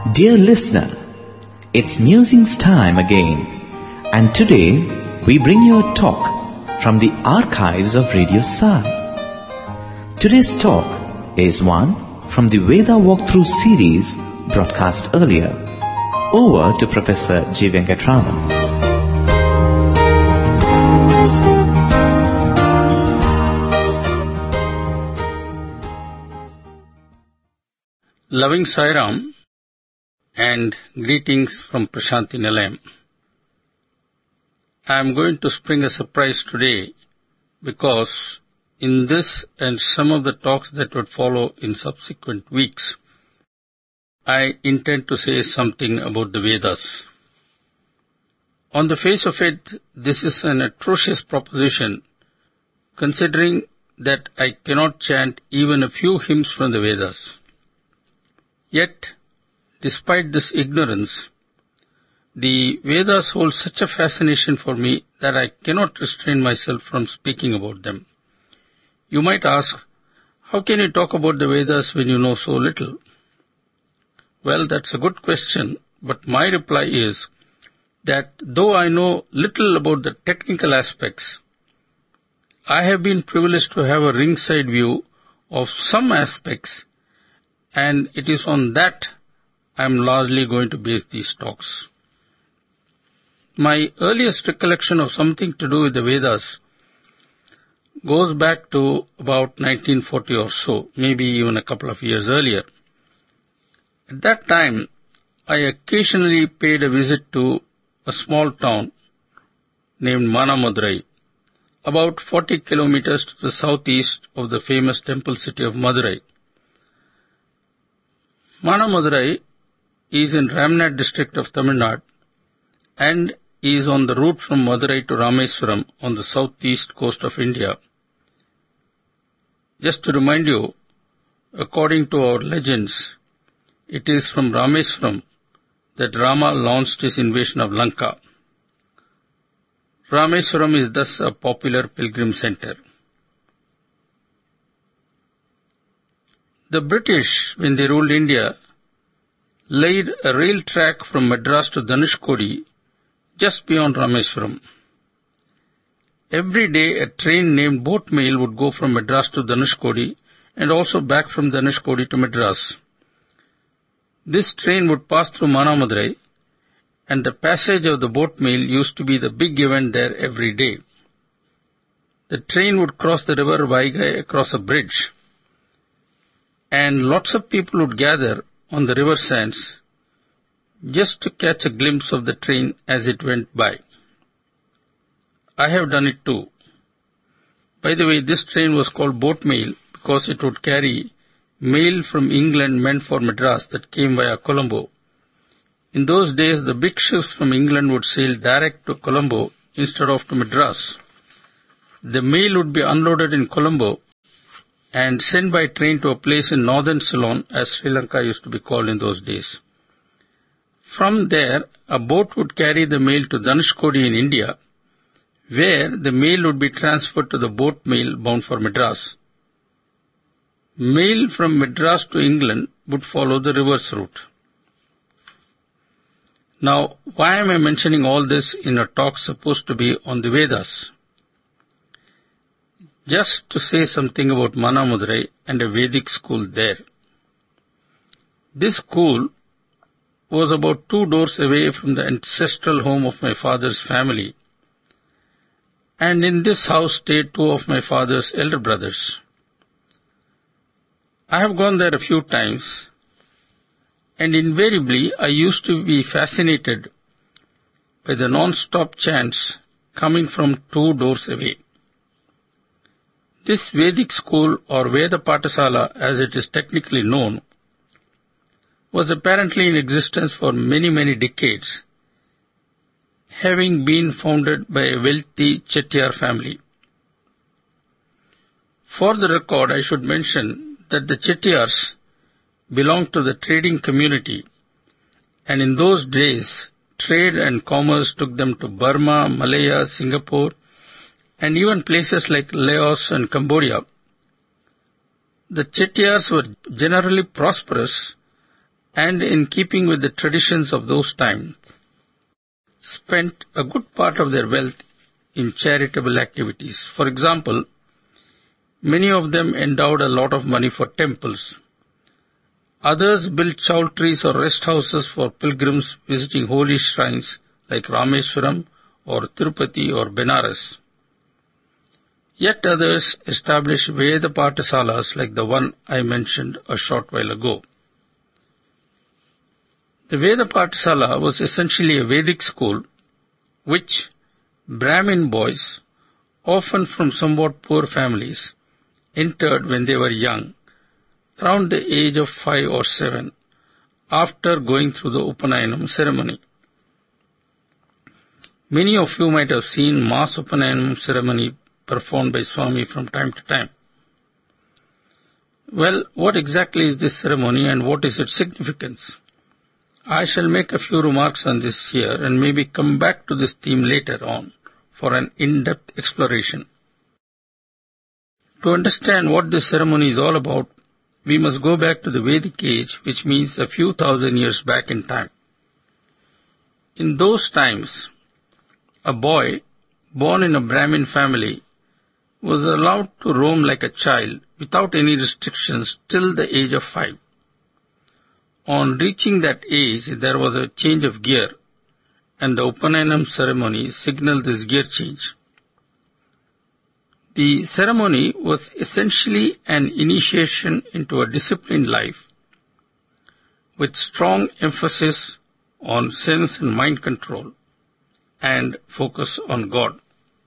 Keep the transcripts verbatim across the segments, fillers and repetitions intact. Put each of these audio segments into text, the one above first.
Dear listener, it's musings time again, and today we bring you a talk from the archives of Radio Sai. Today's talk is one from the Veda Walkthrough series broadcast earlier. Over to Professor G. Venkatraman. Loving Sairam and greetings from Prashanti Nilayam. I am going to spring a surprise today because in this and some of the talks that would follow in subsequent weeks, I intend to say something about the Vedas. On the face of it, this is an atrocious proposition, considering that I cannot chant even a few hymns from the Vedas. Yet, despite this ignorance, the Vedas hold such a fascination for me that I cannot restrain myself from speaking about them. You might ask, how can you talk about the Vedas when you know so little? Well, that's a good question, but my reply is that though I know little about the technical aspects, I have been privileged to have a ringside view of some aspects, and it is on that I am largely going to base these talks. My earliest recollection of something to do with the Vedas goes back to about nineteen forty or so, maybe even a couple of years earlier. At that time, I occasionally paid a visit to a small town named Manamadurai, about forty kilometers to the southeast of the famous temple city of Madurai. Manamadurai is in Ramnad district of Tamil Nadu and is on the route from Madurai to Rameswaram on the southeast coast of India. Just to remind you, according to our legends, it is from Rameswaram that Rama launched his invasion of Lanka. Rameswaram is thus a popular pilgrim center. The British, when they ruled India, laid a rail track from Madras to Dhanushkodi just beyond Rameswaram. Every day a train named Boat Mail would go from Madras to Dhanushkodi and also back from Dhanushkodi to Madras. This train would pass through Manamadurai, and the passage of the Boat Mail used to be the big event there every day. The train would cross the river Vaigai across a bridge, and lots of people would gather on the river sands just to catch a glimpse of the train as it went by. I have done it too. By the way, this train was called Boat Mail because it would carry mail from England meant for Madras that came via Colombo. In those days, the big ships from England would sail direct to Colombo instead of to Madras. The mail would be unloaded in Colombo and sent by train to a place in northern Ceylon, as Sri Lanka used to be called in those days. From there, a boat would carry the mail to Dhanushkodi in India, where the mail would be transferred to the Boat Mail bound for Madras. Mail from Madras to England would follow the reverse route. Now, why am I mentioning all this in a talk supposed to be on the Vedas? Just to say something about Manamadurai and a Vedic school there. This school was about two doors away from the ancestral home of my father's family, and in this house stayed two of my father's elder brothers. I have gone there a few times, and invariably I used to be fascinated by the non-stop chants coming from two doors away. This Vedic school, or Veda Pathasala as it is technically known, was apparently in existence for many, many decades, having been founded by a wealthy Chettiar family. For the record, I should mention that the Chettiars belonged to the trading community, and in those days, trade and commerce took them to Burma, Malaya, Singapore, and even places like Laos and Cambodia. The Chettiars were generally prosperous and in keeping with the traditions of those times, spent a good part of their wealth in charitable activities. For example, many of them endowed a lot of money for temples. Others built chowtries or rest houses for pilgrims visiting holy shrines like Rameswaram or Tirupati or Benares. Yet others established Veda Pathasalas like the one I mentioned a short while ago. The Veda Pathasala was essentially a Vedic school which Brahmin boys, often from somewhat poor families, entered when they were young, around the age of five or seven, after going through the Upanayanam ceremony. Many of you might have seen mass Upanayanam ceremony performed by Swami from time to time. Well, what exactly is this ceremony and what is its significance? I shall make a few remarks on this here and maybe come back to this theme later on for an in-depth exploration. To understand what this ceremony is all about, we must go back to the Vedic age, which means a few thousand years back in time. In those times, a boy born in a Brahmin family was allowed to roam like a child without any restrictions till the age of five. On reaching that age, there was a change of gear, and the Upanayanam ceremony signaled this gear change. The ceremony was essentially an initiation into a disciplined life, with strong emphasis on sense and mind control, and focus on God.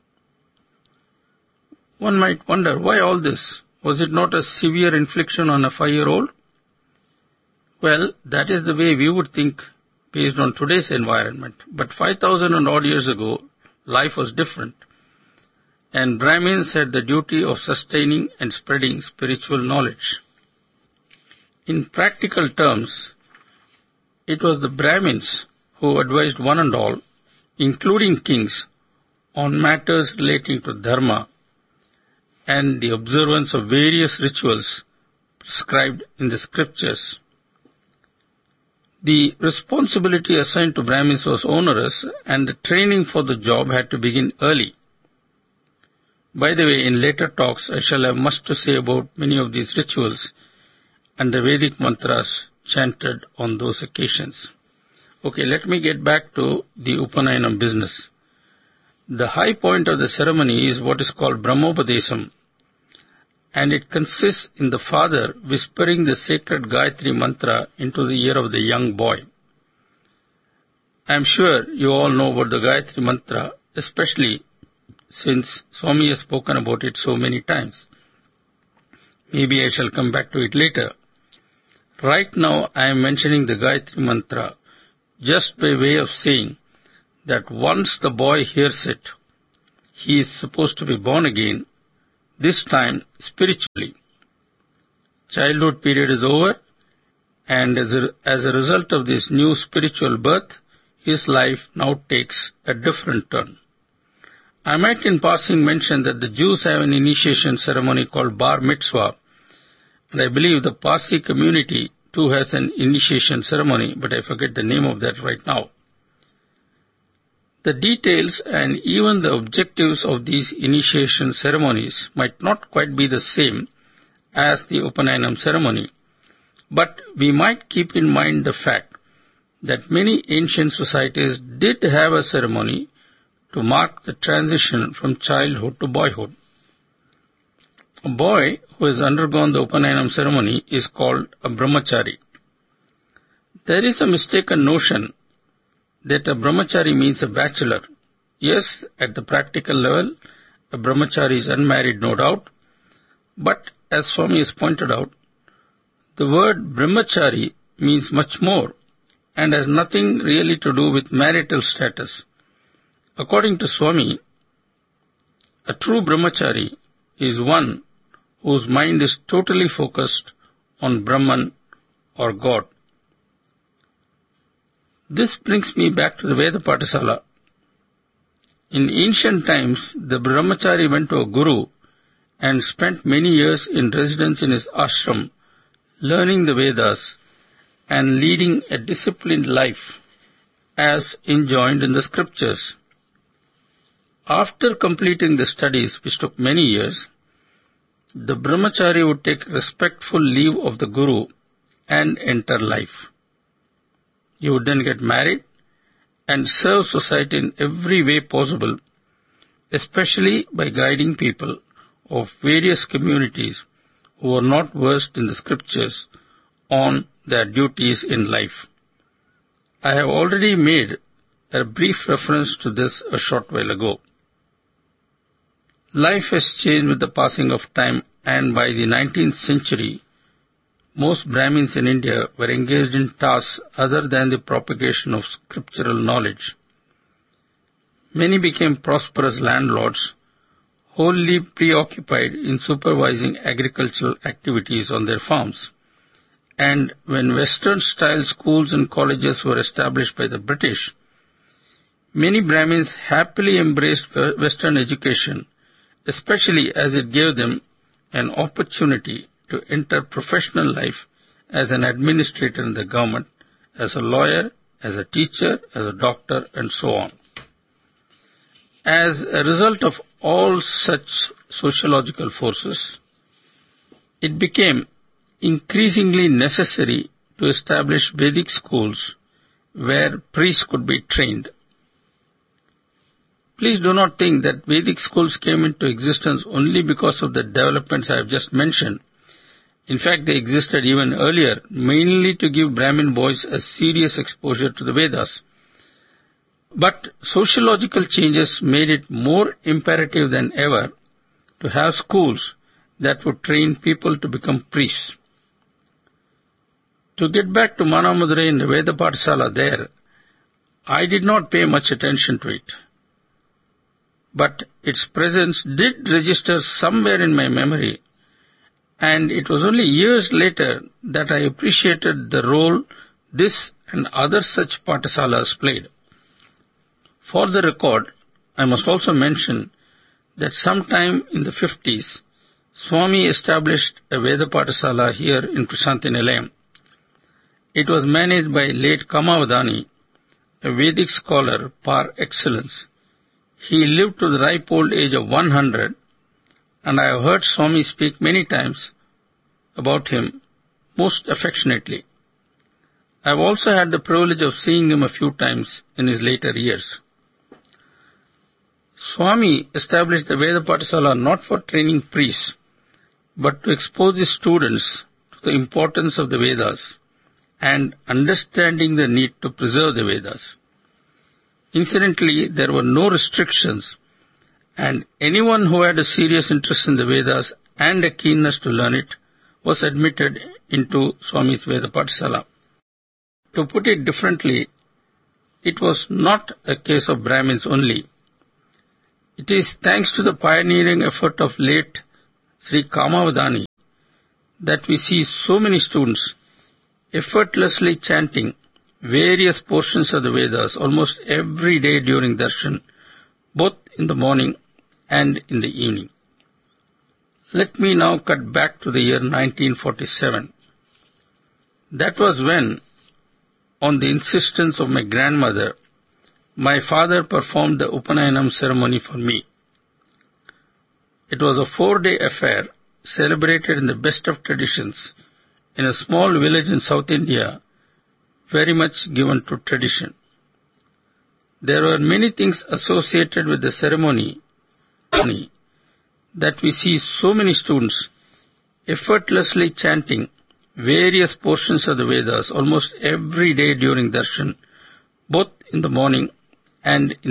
One might wonder, why all this? Was it not a severe infliction on a five-year-old? Well, that is the way we would think based on today's environment. But five thousand and odd years ago, life was different. And Brahmins had the duty of sustaining and spreading spiritual knowledge. In practical terms, it was the Brahmins who advised one and all, including kings, on matters relating to dharma and the observance of various rituals prescribed in the scriptures. The responsibility assigned to Brahmins was onerous, and the training for the job had to begin early. By the way, in later talks I shall have much to say about many of these rituals and the Vedic mantras chanted on those occasions. Okay, let me get back to the Upanayanam business. The high point of the ceremony is what is called Brahmopadesam, and it consists in the father whispering the sacred Gayatri mantra into the ear of the young boy. I am sure you all know about the Gayatri mantra, especially since Swami has spoken about it so many times. Maybe I shall come back to it later. Right now I am mentioning the Gayatri mantra just by way of saying that once the boy hears it, he is supposed to be born again, this time spiritually. Childhood period is over, and as a, as a result of this new spiritual birth, his life now takes a different turn. I might in passing mention that the Jews have an initiation ceremony called Bar Mitzvah, and I believe the Parsi community too has an initiation ceremony, but I forget the name of that right now. The details and even the objectives of these initiation ceremonies might not quite be the same as the Upanayanam ceremony, but we might keep in mind the fact that many ancient societies did have a ceremony to mark the transition from childhood to boyhood. A boy who has undergone the Upanayanam ceremony is called a brahmachari. There is a mistaken notion that a brahmachari means a bachelor. Yes, at the practical level, a brahmachari is unmarried, no doubt, but as Swami has pointed out, the word brahmachari means much more and has nothing really to do with marital status. According to Swami, a true brahmachari is one whose mind is totally focused on Brahman or God. This brings me back to the Veda Pathasala. In ancient times, the brahmachari went to a guru and spent many years in residence in his ashram, learning the Vedas and leading a disciplined life as enjoined in the scriptures. After completing the studies, which took many years, the brahmachari would take respectful leave of the guru and enter life. He would then get married and serve society in every way possible, especially by guiding people of various communities who were not versed in the scriptures on their duties in life. I have already made a brief reference to this a short while ago. Life has changed with the passing of time, and by the nineteenth century, most Brahmins in India were engaged in tasks other than the propagation of scriptural knowledge. Many became prosperous landlords, wholly preoccupied in supervising agricultural activities on their farms. And when Western-style schools and colleges were established by the British, many Brahmins happily embraced Western education, especially as it gave them an opportunity to enter professional life as an administrator in the government, as a lawyer, as a teacher, as a doctor, and so on. As a result of all such sociological forces, it became increasingly necessary to establish Vedic schools where priests could be trained. Please do not think that Vedic schools came into existence only because of the developments I have just mentioned. In fact, they existed even earlier, mainly to give Brahmin boys a serious exposure to the Vedas. But sociological changes made it more imperative than ever to have schools that would train people to become priests. To get back to Manamadurai and the Veda Pathshala there, I did not pay much attention to it. But its presence did register somewhere in my memory, and it was only years later that I appreciated the role this and other such Pathshalas played. For the record, I must also mention that sometime in the fifties, Swami established a Veda Pathshala here in Prasanthi Nilayam. It was managed by late Kamavadani, a Vedic scholar par excellence. He lived to the ripe old age of one hundred, and I have heard Swami speak many times about him most affectionately. I have also had the privilege of seeing him a few times in his later years. Swami established the Veda Pathshala not for training priests, but to expose his students to the importance of the Vedas and understanding the need to preserve the Vedas. Incidentally, there were no restrictions, and anyone who had a serious interest in the Vedas and a keenness to learn it was admitted into Swami's Veda Pathshala. To put it differently, it was not a case of Brahmins only. It is thanks to the pioneering effort of late Sri Kamavadani that we see so many students effortlessly chanting various portions of the Vedas almost every day during darshan, both in the morning and in the evening. Let me now cut back to the year nineteen forty-seven. That was when, on the insistence of my grandmother, my father performed the Upanayanam ceremony for me. It was a four-day affair celebrated in the best of traditions in a small village in South India, very much given to tradition. There were many things associated with the ceremony that we see so many students effortlessly chanting various portions of the Vedas almost every day during darshan, both in the morning and in